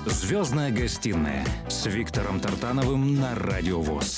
«Звездная гостиная» с Виктором Тартановым на Радио ВОС.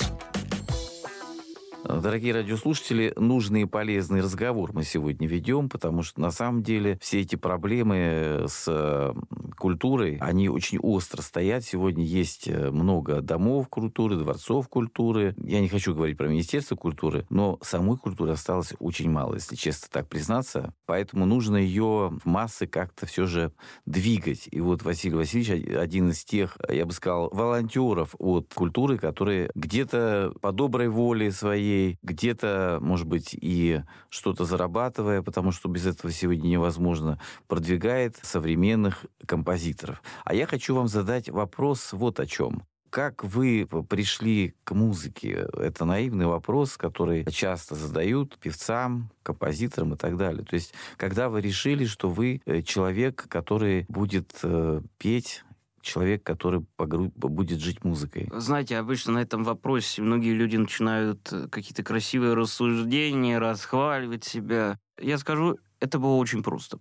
Дорогие радиослушатели, нужный и полезный разговор мы сегодня ведем, потому что на самом деле все эти проблемы с культурой, они очень остро стоят. Сегодня есть много домов культуры, дворцов культуры. Я не хочу говорить про Министерство культуры, но самой культуры осталось очень мало, если честно так признаться. Поэтому нужно ее в массы как-то все же двигать. И вот Василий Васильевич один из тех, я бы сказал, волонтеров от культуры, которые где-то по доброй воле своей, где-то, может быть, и что-то зарабатывая, потому что без этого сегодня невозможно, продвигает современных композиторов. А я хочу вам задать вопрос вот о чем. Как вы пришли к музыке? Это наивный вопрос, который часто задают певцам, композиторам и так далее. То есть, когда вы решили, что вы человек, который будет петь, человек, который будет жить музыкой? Знаете, обычно на этом вопросе многие люди начинают какие-то красивые рассуждения, расхваливать себя. Я скажу, это было очень просто.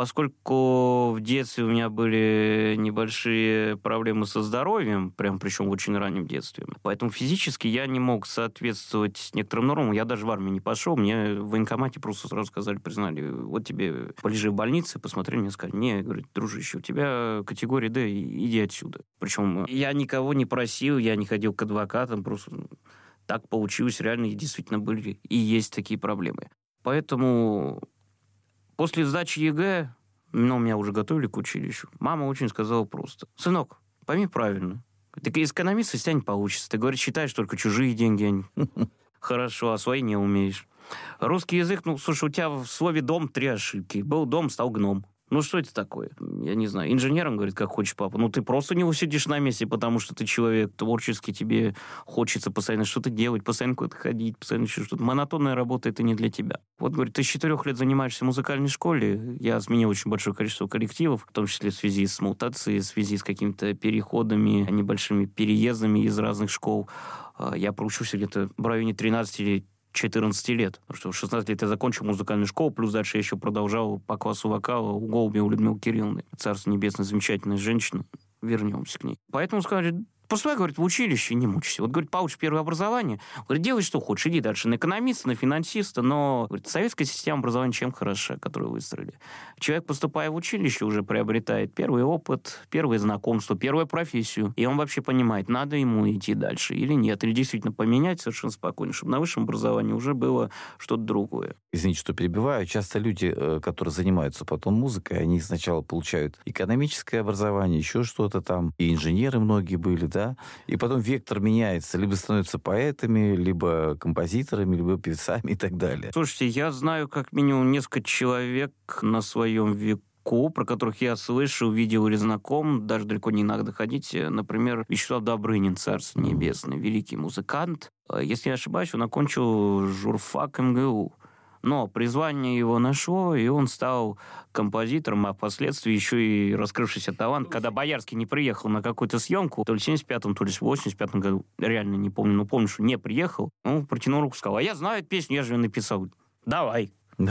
Поскольку в детстве у меня были небольшие проблемы со здоровьем, прям причем в очень раннем детстве, поэтому физически я не мог соответствовать некоторым нормам. Я даже в армию не пошел, мне в военкомате просто сразу сказали, признали, вот тебе полежи в больнице, посмотрели, мне сказали, не, говорит, дружище, у тебя категория D, иди отсюда. Причем я никого не просил, я не ходил к адвокатам, просто так получилось, реально, и действительно были и есть такие проблемы. Поэтому после сдачи ЕГЭ, меня уже готовили к училищу, мама очень сказала просто, сынок, пойми правильно, ты из экономиста из тебя не получится. Ты, говорит, считаешь только чужие деньги. Хорошо, а свои не умеешь. Русский язык, слушай, у тебя в слове «дом» 3 ошибки. Был дом, стал гном. Что это такое? Я не знаю. Инженером, говорит, как хочешь, папа. Ты просто не усидишь на месте, потому что ты человек творческий, тебе хочется постоянно что-то делать, постоянно куда-то ходить, постоянно еще что-то. Монотонная работа — это не для тебя. Вот, говорит, ты с 4 лет занимаешься в музыкальной школе. Я сменил очень большое количество коллективов, в том числе в связи с мутацией, в связи с какими-то переходами, небольшими переездами из разных школ. Я проучился где-то в районе 13 или 14 лет. Потому что в 16 лет я закончил музыкальную школу, плюс дальше я еще продолжал по классу вокала у Голубя, у Людмилы Кирилловны. Царство небесное, замечательная женщина. Вернемся к ней. Поэтому сказали, поступай, говорит, в училище, не мучайся. Вот, говорит, получишь первое образование. Говорит, делай, что хочешь, иди дальше на экономиста, на финансиста, но, говорит, советская система образования чем хороша, которую выстроили? Человек, поступая в училище, уже приобретает первый опыт, первые знакомства, первую профессию, и он вообще понимает, надо ему идти дальше или нет, или действительно поменять совершенно спокойно, чтобы на высшем образовании уже было что-то другое. Извините, что перебиваю. Часто люди, которые занимаются потом музыкой, они сначала получают экономическое образование, еще что-то там, и инженеры многие были, да, и потом вектор меняется, либо становятся поэтами, либо композиторами, либо певцами и так далее. Слушайте, я знаю как минимум несколько человек на своем веку, про которых я слышал, видел или знаком, даже далеко не надо ходить. Например, Вячеслав Добрынин, царство небесное, великий музыкант. Если не ошибаюсь, он окончил журфак МГУ. Но призвание его нашло, и он стал композитором, а впоследствии еще и раскрывшийся талант. Когда Боярский не приехал на какую-то съемку, то ли в 75-м, то ли в 85-м году, реально не помню, но помню, что не приехал, он протянул руку и сказал, а я знаю эту песню, я же ее написал. Давай.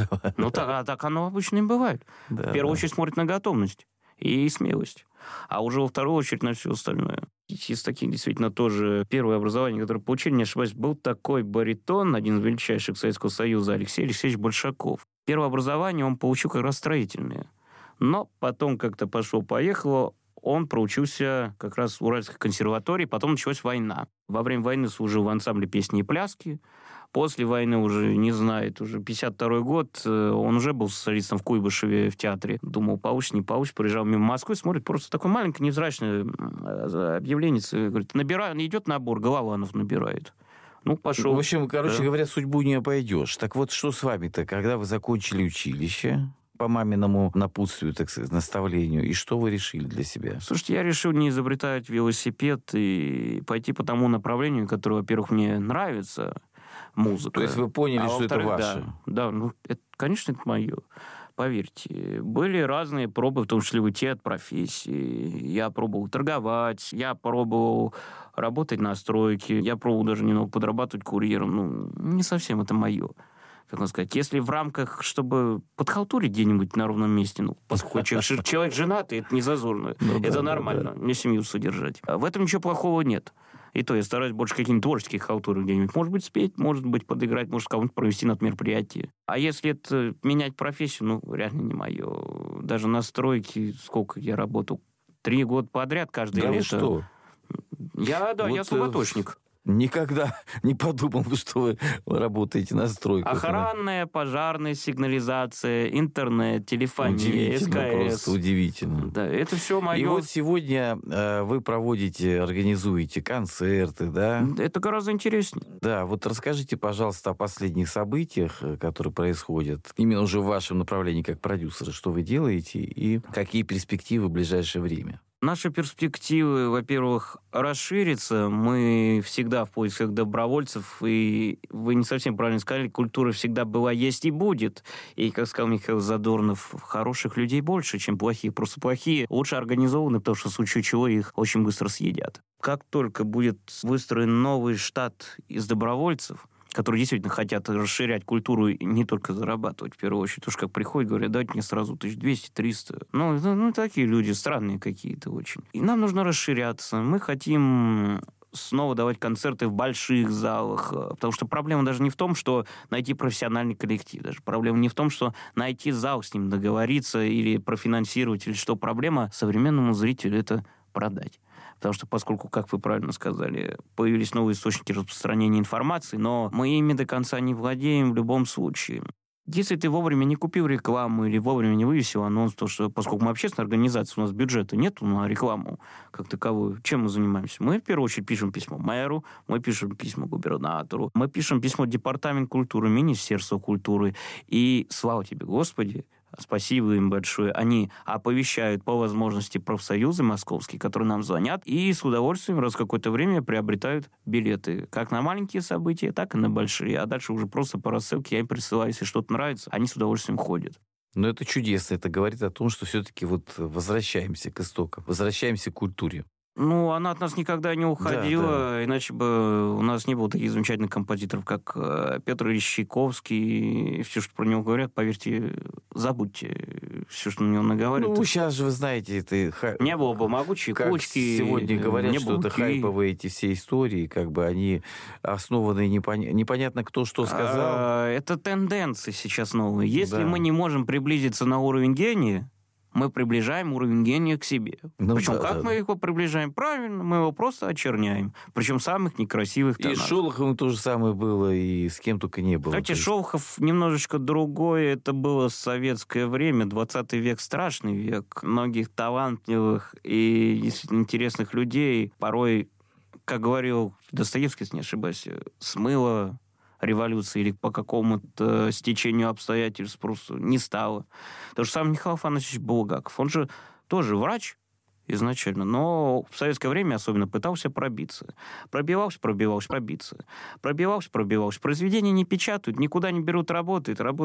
Так оно обычно и бывает. В первую очередь смотрит на готовность и смелость, а уже во вторую очередь на все остальное. Из таких действительно тоже первое образование, которое получили, не ошибаюсь, был такой баритон, один из величайших Советского Союза, Алексей Алексеевич Большаков. Первое образование он получил как раз строительное. Но потом как-то пошло-поехало, он проучился как раз в Уральской консерватории, потом началась война. Во время войны служил в ансамбле песни и пляски. После войны уже, не знает, уже 52-й год, он уже был солистом в Куйбышеве в театре. Думал, получится, не получится. Приезжал мимо Москвы, смотрит, просто такое маленькое, невзрачное объявление. Говорит, идет набор, Голованов набирает. Пошел. В общем, говоря, судьбу не обойдешь. Так вот, что с вами-то, когда вы закончили училище, по маминому напутствию, так сказать, наставлению, и что вы решили для себя? Слушайте, я решил не изобретать велосипед и пойти по тому направлению, которое, во-первых, мне нравится, музыка. То есть вы поняли, что это ваше? Да, конечно, это мое. Поверьте, были разные пробы, в том числе уйти от профессии. Я пробовал торговать, я пробовал работать на стройке, я пробовал даже немного подрабатывать курьером. Не совсем это мое. как вам сказать, если в рамках, чтобы подхалтурить где-нибудь на ровном месте, поскольку человек женатый, это не зазорно, это нормально, мне семью содержать. В этом ничего плохого нет. И то я стараюсь больше какие-нибудь творческие халтуры где-нибудь. Может быть, спеть, может быть, подыграть, может, кого-нибудь провести на мероприятие. А если это менять профессию, реально не мое. Даже на стройке, сколько я работал, 3 года подряд каждое лето. Что? Я суматошник. Никогда не подумал, что вы работаете на стройках. Охранная, пожарная, сигнализация, интернет, телефония, СКС. Просто удивительно. Да, это все мое. И вот сегодня вы организуете концерты, да? Это гораздо интереснее. Да, вот расскажите, пожалуйста, о последних событиях, которые происходят, именно уже в вашем направлении как продюсера, что вы делаете и какие перспективы в ближайшее время. Наши перспективы, во-первых, расшириться. Мы всегда в поисках добровольцев, и вы не совсем правильно сказали, культура всегда была, есть и будет. И, как сказал Михаил Задорнов, хороших людей больше, чем плохих. Просто плохие лучше организованы, потому что в случае чего их очень быстро съедят. Как только будет выстроен новый штат из добровольцев, которые действительно хотят расширять культуру и не только зарабатывать, в первую очередь. Потому что как приходят, говорят, дайте мне сразу 1200-300. Такие люди странные какие-то очень. И нам нужно расширяться. Мы хотим снова давать концерты в больших залах. Потому что проблема даже не в том, что найти профессиональный коллектив. Даже проблема не в том, что найти зал, с ним договориться или профинансировать, или что. Проблема современному зрителю — это продать. Потому что, поскольку, как вы правильно сказали, появились новые источники распространения информации, но мы ими до конца не владеем в любом случае. Если ты вовремя не купил рекламу или вовремя не вывесил анонс, то что, поскольку мы общественная организация, у нас бюджета нет на рекламу как таковую, чем мы занимаемся? Мы, в первую очередь, пишем письмо мэру, мы пишем письмо губернатору, мы пишем письмо Департамент культуры, Министерству культуры. И, слава тебе, Господи, спасибо им большое. Они оповещают по возможности профсоюзы московские, которые нам звонят, и с удовольствием раз в какое-то время приобретают билеты. Как на маленькие события, так и на большие. А дальше уже просто по рассылке я им присылаю, если что-то нравится, они с удовольствием ходят. Но это чудесно. Это говорит о том, что все-таки возвращаемся к истокам, возвращаемся к культуре. Она от нас никогда не уходила, иначе бы у нас не было таких замечательных композиторов, как Петр Ильич Чайковский. Все, что про него говорят, поверьте, забудьте все, что на него наговаривают. Сейчас же, вы знаете, это... Не было бы могучей кучки. Сегодня говорят, что это хайповые эти все истории, они основаны непонятно кто что сказал. Это тенденции сейчас новые. Если мы не можем приблизиться на уровень гения, мы приближаем уровень гения к себе. Причем как мы его приближаем? Правильно, мы его просто очерняем. Причем самых некрасивых тонах. И с Шолоховым то же самое было, и с кем только не было. Кстати, Шолохов немножечко другое. Это было советское время, 20 век, страшный век. Многих талантливых и действительно интересных людей порой, как говорил Достоевский, если не ошибаюсь, смыло революции или по какому-то стечению обстоятельств просто не стало. То же самое Михаил Афанасьевич Булгаков. Он же тоже врач изначально, но в советское время особенно пытался пробиться. Пробивался, пробивался. Произведения не печатают, никуда не берут работы.